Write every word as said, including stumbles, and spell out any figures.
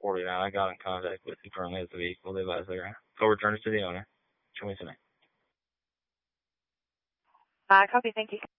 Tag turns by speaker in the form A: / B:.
A: forty-nine. I got in contact with you currently as the vehicle device there. Go return it to the owner. Show me tonight.
B: Uh, copy, thank you.